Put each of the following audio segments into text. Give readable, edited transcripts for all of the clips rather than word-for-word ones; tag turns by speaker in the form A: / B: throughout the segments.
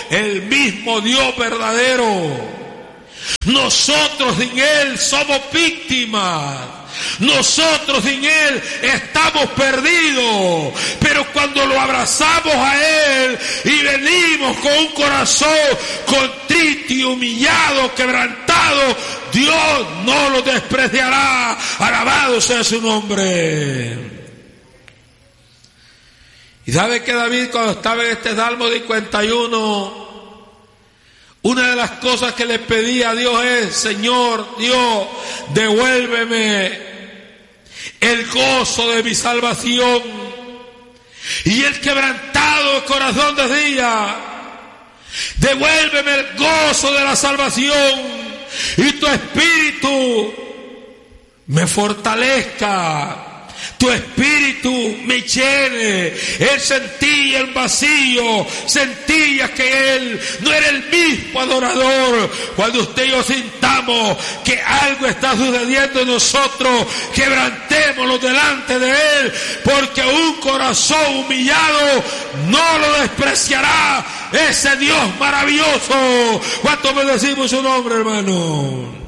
A: el mismo Dios verdadero. Nosotros sin Él somos víctimas. Nosotros sin Él estamos perdidos, pero cuando lo abrazamos a Él y venimos con un corazón contrito y humillado, quebrantado, Dios no lo despreciará. Alabado sea su nombre. Y sabe que David, cuando estaba en este Salmo 51, una de las cosas que le pedía a Dios es: Señor Dios, devuélveme el gozo de mi salvación. Y el quebrantado de corazón decía: devuélveme el gozo de la salvación, y tu espíritu me fortalezca. Tu espíritu me llene. Él sentía el vacío, sentía que él no era el mismo adorador. Cuando usted y yo sintamos que algo está sucediendo en nosotros, quebrantémoslo delante de Él, porque un corazón humillado no lo despreciará ese Dios maravilloso. ¿Cuántos bendecimos su nombre, hermano?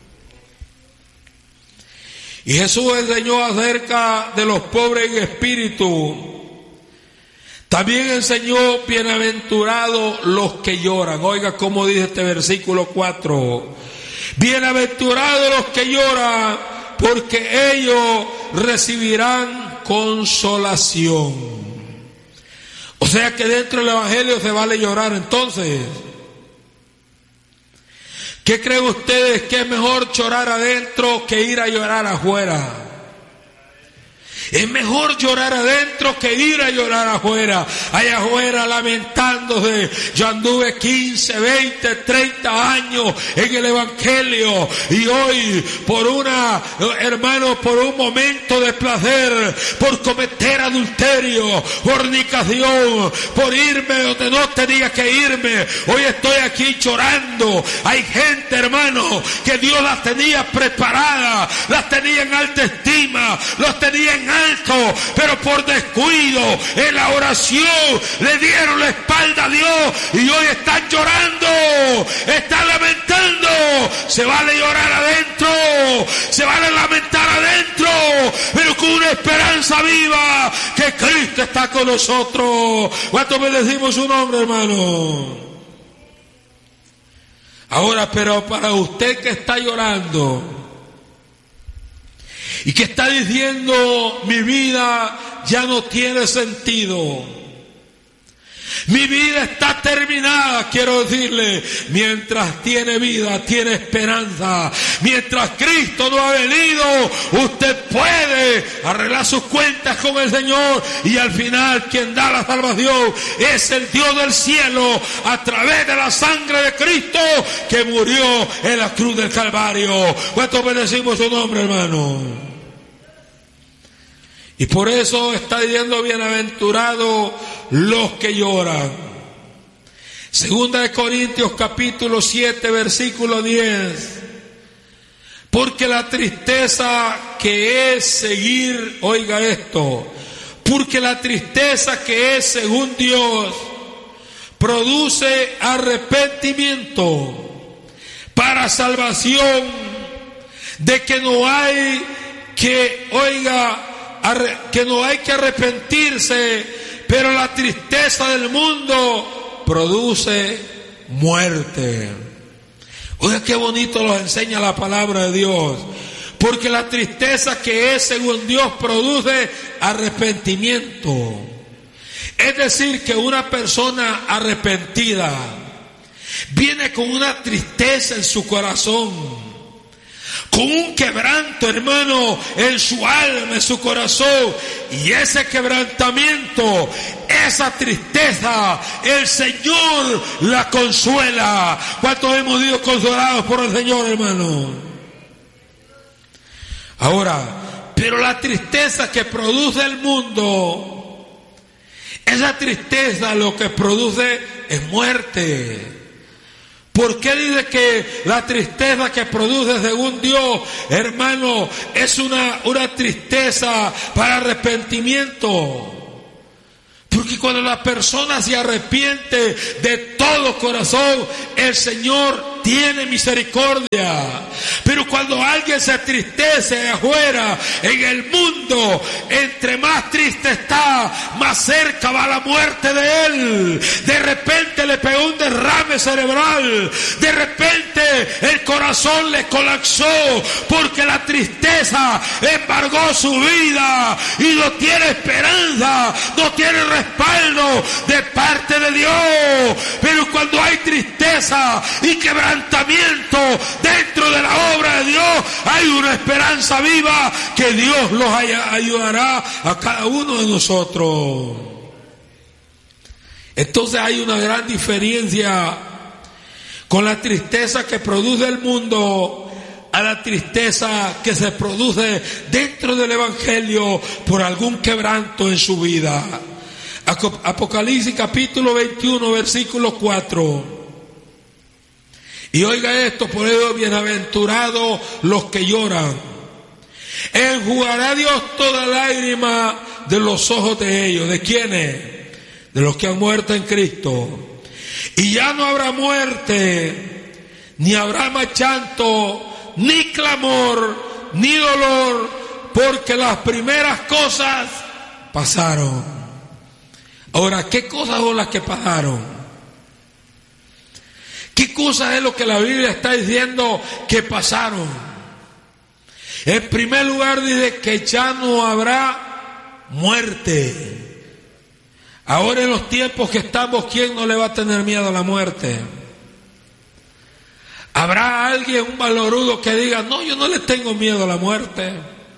A: Y Jesús enseñó acerca de los pobres en espíritu. También enseñó: bienaventurados los que lloran. Oiga cómo dice este versículo 4. Bienaventurados los que lloran, porque ellos recibirán consolación. O sea que dentro del Evangelio se vale llorar. Entonces, ¿qué creen ustedes que es mejor llorar adentro que ir a llorar afuera? Es mejor llorar adentro que ir a llorar afuera. Allá afuera lamentándose. Yo anduve 15, 20, 30 años en el Evangelio, y hoy por por un momento de placer, por cometer adulterio, fornicación, por irme donde no tenía que irme, hoy estoy aquí llorando. Hay gente, hermano, que Dios las tenía preparadas, las tenía en alta estima, los tenía en alto, pero por descuido en la oración le dieron la espalda a Dios, y hoy están llorando, están lamentando. Se vale llorar adentro, se vale lamentar adentro, pero con una esperanza viva que Cristo está con nosotros. ¿Cuánto bendecimos su nombre, hermano? Ahora, pero para usted que está llorando y que está diciendo: mi vida ya no tiene sentido, mi vida está terminada, quiero decirle: mientras tiene vida, tiene esperanza. Mientras Cristo no ha venido, usted puede arreglar sus cuentas con el Señor, y al final quien da la salvación es el Dios del cielo, a través de la sangre de Cristo que murió en la cruz del Calvario. ¿Cuántos bendecimos su nombre, hermano? Y por eso está diciendo: bienaventurados los que lloran. Segunda de Corintios capítulo 7 versículo 10. Porque la tristeza que es seguir, oiga esto, porque la tristeza que es según Dios produce arrepentimiento para salvación, de que no hay que, que no hay que arrepentirse, pero la tristeza del mundo produce muerte. Oiga, qué bonito nos enseña la palabra de Dios. Porque la tristeza que es según Dios produce arrepentimiento. Es decir, que una persona arrepentida viene con una tristeza en su corazón, con un quebranto, hermano, en su alma, en su corazón. Y ese quebrantamiento, esa tristeza, el Señor la consuela. ¿Cuántos hemos sido consolados por el Señor, hermano? Ahora, pero la tristeza que produce el mundo, esa tristeza lo que produce es muerte. ¿Por qué dice que la tristeza que produce según Dios, hermano, es una tristeza para arrepentimiento? Porque cuando la persona se arrepiente de todo corazón, el Señor tiene misericordia. Pero cuando alguien se entristece afuera, en el mundo, entre más triste está, más cerca va la muerte de él. De repente le pegó un derrame cerebral, de repente el corazón le colapsó, porque la tristeza embargó su vida y no tiene esperanza, no tiene respaldo de parte de Dios. Pero cuando hay tristeza y quebrantamiento dentro de la obra de Dios, hay una esperanza viva que Dios los ayudará a cada uno de nosotros. Entonces hay una gran diferencia con la tristeza que produce el mundo a la tristeza que se produce dentro del Evangelio por algún quebranto en su vida. Apocalipsis capítulo 21 versículo 4. Y oiga esto, por ello bienaventurados los que lloran. Enjugará Dios toda lágrima de los ojos de ellos. ¿De quiénes? De los que han muerto en Cristo. Y ya no habrá muerte, ni habrá más llanto, ni clamor, ni dolor, porque las primeras cosas pasaron. Ahora, ¿qué cosas son las que pasaron? ¿Qué cosa es lo que la Biblia está diciendo que pasaron? En primer lugar dice que ya no habrá muerte. Ahora en los tiempos que estamos, ¿quién no le va a tener miedo a la muerte? ¿Habrá alguien, un valorudo, que diga, no, yo no le tengo miedo a la muerte?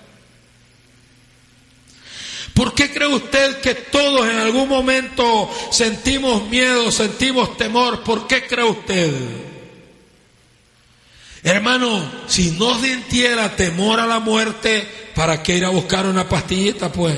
A: ¿Por qué cree usted que todos en algún momento sentimos miedo, sentimos temor? ¿Por qué cree usted? Hermano, si no sintiera temor a la muerte, ¿para qué ir a buscar una pastillita, pues?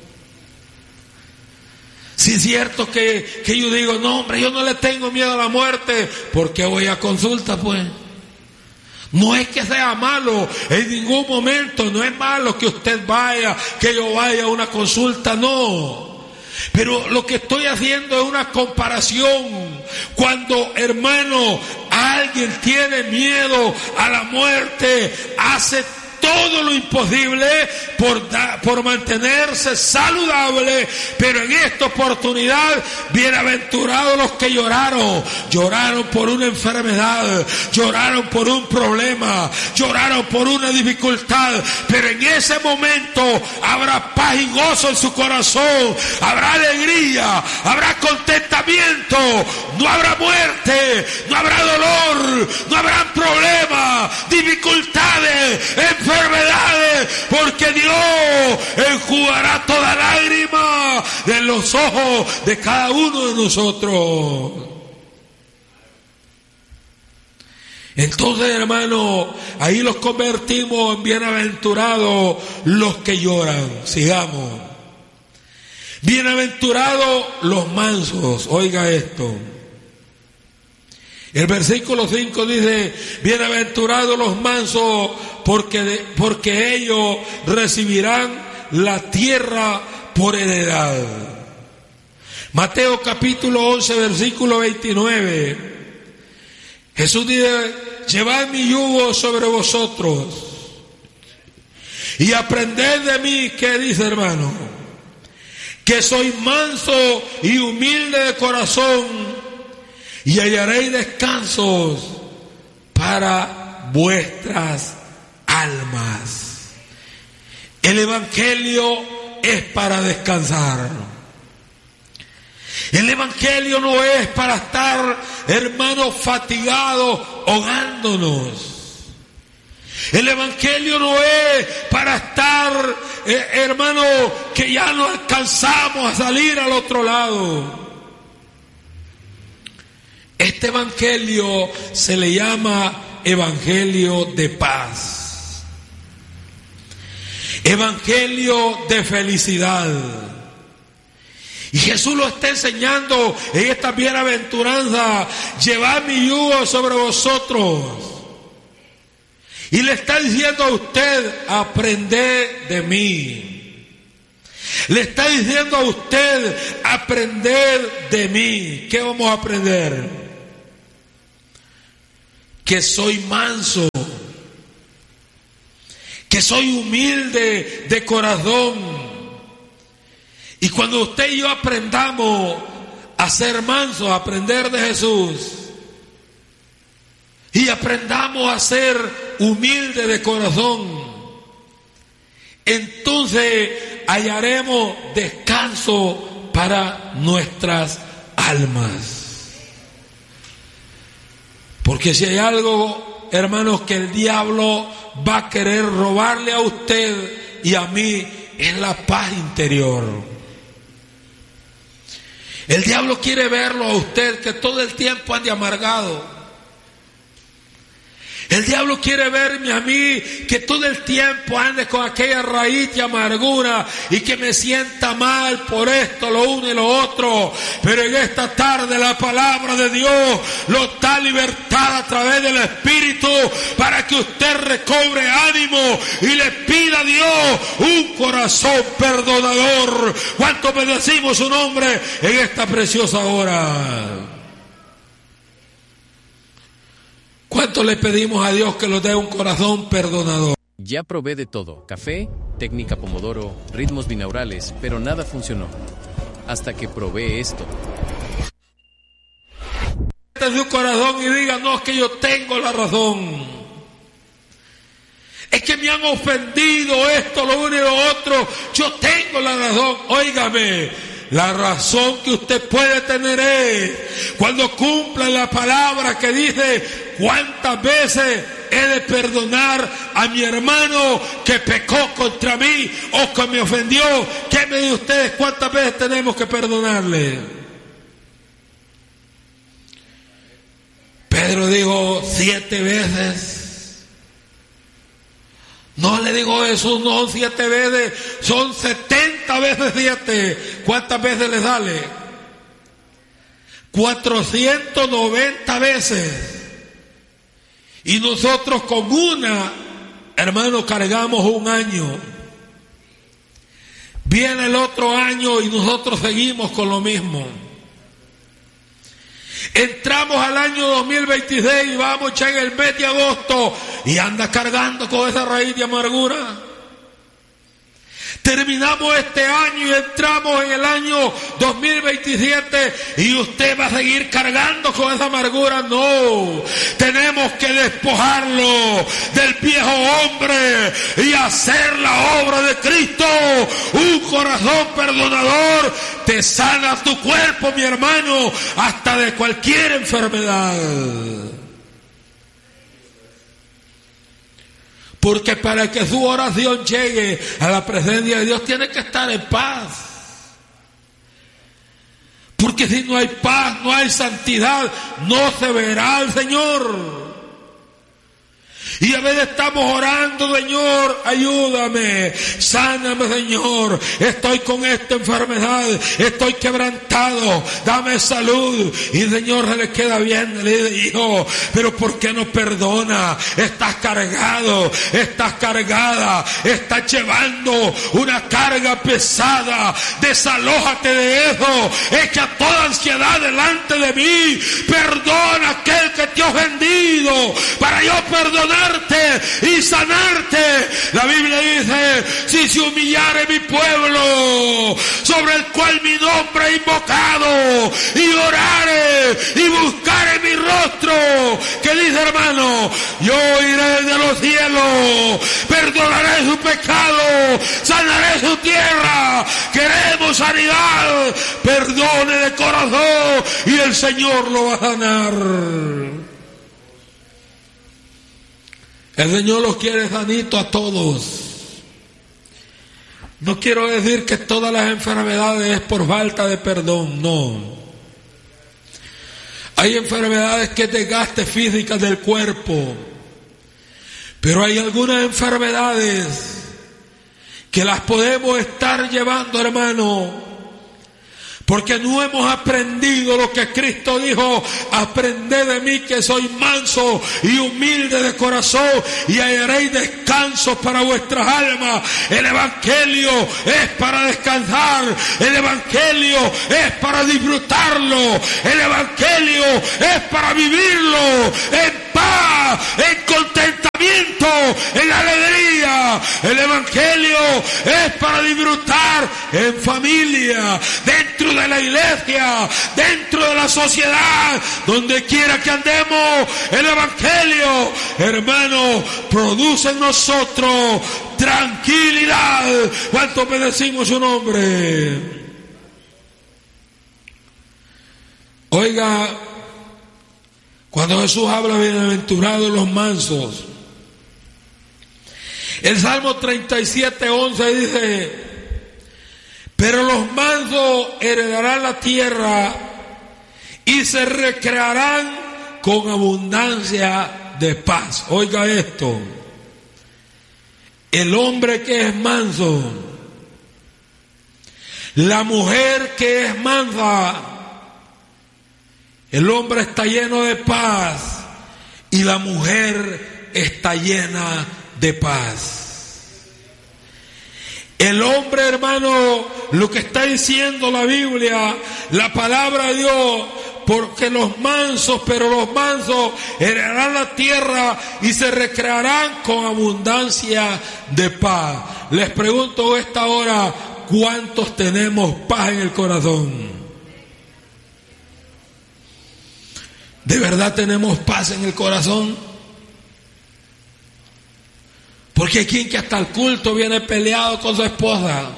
A: Si es cierto que yo digo, no, hombre, yo no le tengo miedo a la muerte, ¿por qué voy a consulta, pues? No es que sea malo, en ningún momento no es malo que usted vaya, que yo vaya a una consulta, no. Pero lo que estoy haciendo es una comparación. Cuando, hermano, alguien tiene miedo a la muerte, hace todo lo imposible por mantenerse saludable, pero en esta oportunidad, bienaventurados los que lloraron por una enfermedad, lloraron por un problema, lloraron por una dificultad, pero en ese momento habrá paz y gozo en su corazón, habrá alegría, habrá contentamiento, no habrá muerte, no habrá dolor, no habrá problemas, dificultades, enfermedades, porque Dios enjugará toda lágrima de los ojos de cada uno de nosotros. Entonces, hermano, ahí los convertimos en bienaventurados los que lloran. Sigamos. Bienaventurados los mansos. Oiga esto. El versículo 5 dice, bienaventurados los mansos, porque ellos recibirán la tierra por heredad. Mateo capítulo 11, versículo 29. Jesús dice, llevad mi yugo sobre vosotros y aprended de mí, ¿qué dice, hermano? Que soy manso y humilde de corazón, y hallaréis descansos para vuestras almas. El Evangelio es para descansar. El Evangelio no es para estar, hermanos, fatigados, ahogándonos. El Evangelio no es para estar, hermano, que ya no alcanzamos a salir al otro lado. Este Evangelio se le llama Evangelio de paz, Evangelio de felicidad. Y Jesús lo está enseñando en esta bienaventuranza, llevad mi yugo sobre vosotros. Y le está diciendo a usted, aprended de mí. Le está diciendo a usted, aprended de mí. ¿Qué vamos a aprender? Que soy manso, que soy humilde de corazón. Y cuando usted y yo aprendamos a ser mansos, a aprender de Jesús, y aprendamos a ser humildes de corazón, entonces hallaremos descanso para nuestras almas. Porque si hay algo, hermanos, que el diablo va a querer robarle a usted y a mí, es la paz interior. El diablo quiere verlo a usted que todo el tiempo ande amargado. El diablo quiere verme a mí que todo el tiempo ande con aquella raíz de amargura y que me sienta mal por esto, lo uno y lo otro. Pero en esta tarde la palabra de Dios lo da libertad a través del Espíritu para que usted recobre ánimo y le pida a Dios un corazón perdonador. ¿Cuánto bendecimos su nombre en esta preciosa hora? ¿Cuánto le pedimos a Dios que nos dé un corazón perdonador?
B: Ya probé de todo, café, técnica Pomodoro, ritmos binaurales, pero nada funcionó. Hasta que probé esto.
A: De su corazón y diga, no, es que yo tengo la razón. Es que me han ofendido esto, lo uno y lo otro. Yo tengo la razón. Óigame. La razón que usted puede tener es cuando cumpla la palabra que dice cuántas veces he de perdonar a mi hermano que pecó contra mí o que me ofendió. ¿Qué me dice ustedes cuántas veces tenemos que perdonarle? Pedro dijo 7 veces. No le digo eso, no 7 veces, son 70 veces 7. ¿Cuántas veces le sale? 490 veces. Y nosotros con una, hermano, cargamos un año. Viene el otro año y nosotros seguimos con lo mismo. Entramos al año 2026 y vamos ya en el mes de agosto y anda cargando con esa raíz de amargura. Terminamos este año y entramos en el año 2027 y usted va a seguir cargando con esa amargura. No, tenemos que despojarlo del viejo hombre y hacer la obra de Cristo. Un corazón perdonador te sana tu cuerpo, mi hermano, hasta de cualquier enfermedad. Porque para que su oración llegue a la presencia de Dios tiene que estar en paz. Porque si no hay paz, no hay santidad, no se verá al Señor. Y a veces estamos orando, Señor, ayúdame, sáname, Señor, estoy con esta enfermedad, estoy quebrantado, dame salud. Y el Señor se le queda bien, le dice, hijo, pero ¿por qué no perdona? Estás cargado, estás cargada, estás llevando una carga pesada, desalójate de eso, echa toda ansiedad delante de mí, perdona a aquel que te ha ofendido, para yo perdonar y sanarte. La Biblia dice, si se humillare mi pueblo, sobre el cual mi nombre he invocado, y orare y buscare mi rostro, que dice, hermano, yo iré desde los cielos, perdonaré su pecado, sanaré su tierra. Queremos sanidad, perdone de corazón y el Señor lo va a sanar. El Señor los quiere sanito a todos. No quiero decir que todas las enfermedades es por falta de perdón, no. Hay enfermedades que es desgaste física del cuerpo, pero hay algunas enfermedades que las podemos estar llevando, hermano, porque no hemos aprendido lo que Cristo dijo: aprended de mí que soy manso y humilde de corazón, y hallaréis descanso para vuestras almas. El Evangelio es para descansar, el Evangelio es para disfrutarlo, el Evangelio es para vivirlo en paz, en contentamiento, en alegría. El Evangelio es para disfrutar en familia, dentro de la iglesia, dentro de la sociedad, donde quiera que andemos. El Evangelio, hermano, produce en nosotros tranquilidad. ¿Cuánto bendecimos su nombre? Oiga, cuando Jesús habla bienaventurados los mansos, el Salmo 37:11 dice: pero los mansos heredarán la tierra y se recrearán con abundancia de paz. Oiga esto: el hombre que es manso, la mujer que es mansa, el hombre está lleno de paz y la mujer está llena de paz. El hombre, hermano, lo que está diciendo la Biblia, la palabra de Dios, porque los mansos heredarán la tierra y se recrearán con abundancia de paz. Les pregunto a esta hora: ¿cuántos tenemos paz en el corazón? ¿De verdad tenemos paz en el corazón? Porque hay quien que hasta el culto viene peleado con su esposa.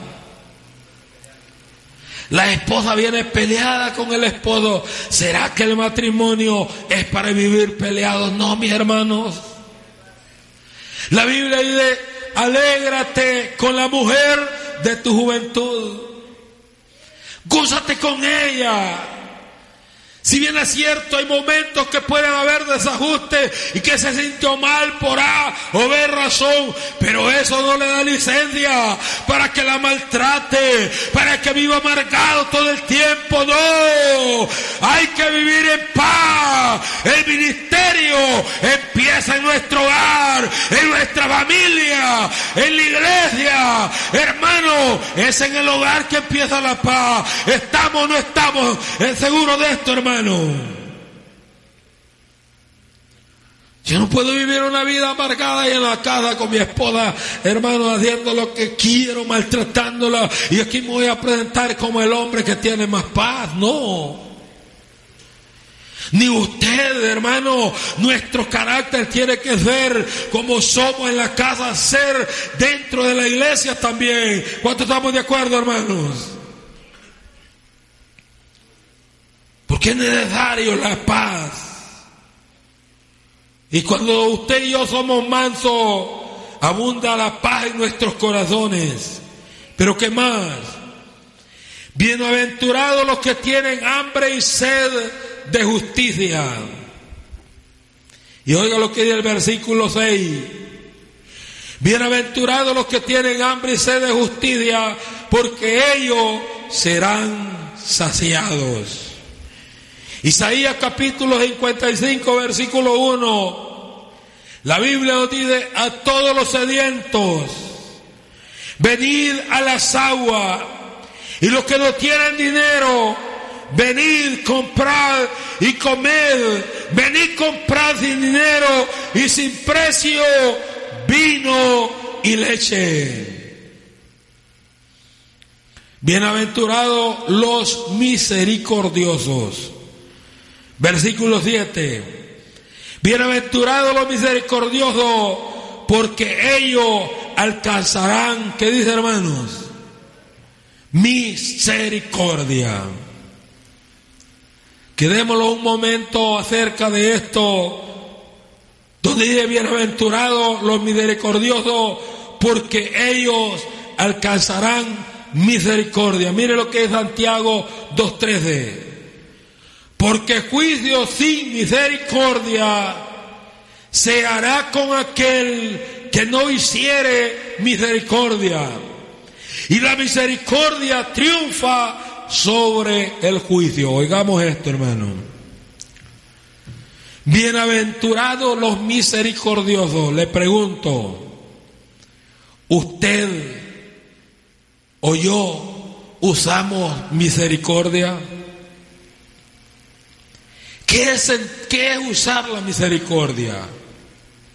A: La esposa viene peleada con el esposo. ¿Será que el matrimonio es para vivir peleados? No, mis hermanos. La Biblia dice: alégrate con la mujer de tu juventud. Gózate con ella. Si bien es cierto, hay momentos que pueden haber desajustes y que se sintió mal por A o B razón, pero eso no le da licencia para que la maltrate, para que viva amargado todo el tiempo. No, hay que vivir en paz. El ministerio empieza en nuestro hogar, en nuestra familia, en la iglesia. Hermano, es en el hogar que empieza la paz. ¿Estamos o no estamos seguros de esto, hermano? Yo no puedo vivir una vida amargada y en la casa con mi esposa, hermano, haciendo lo que quiero, maltratándola, y aquí me voy a presentar como el hombre que tiene más paz. No. Ni usted, hermano. Nuestro carácter tiene que ser como somos en la casa, ser dentro de la iglesia también. ¿Cuántos estamos de acuerdo, hermanos? Porque es necesario la paz. Y cuando usted y yo somos mansos, abunda la paz en nuestros corazones. Pero ¿qué más? Bienaventurados los que tienen hambre y sed de justicia. Y oiga lo que dice el versículo 6. Bienaventurados los que tienen hambre y sed de justicia, porque ellos serán saciados. Isaías capítulo 55, versículo 1. La Biblia nos dice: a todos los sedientos, venid a las aguas, y los que no tienen dinero, venid, comprad y comed. Venid, comprad sin dinero y sin precio vino y leche. Bienaventurados los misericordiosos. Versículo 7. Bienaventurados los misericordiosos, porque ellos alcanzarán, ¿qué dice, hermanos? Misericordia. Quedémoslo un momento acerca de esto, donde dice: bienaventurados los misericordiosos, porque ellos alcanzarán misericordia. Mire lo que es Santiago 2:13. Porque juicio sin misericordia se hará con aquel que no hiciere misericordia. Y la misericordia triunfa sobre el juicio. Oigamos esto, hermano. Bienaventurados los misericordiosos. Le pregunto, ¿usted o yo usamos misericordia? ¿Qué es usar la misericordia?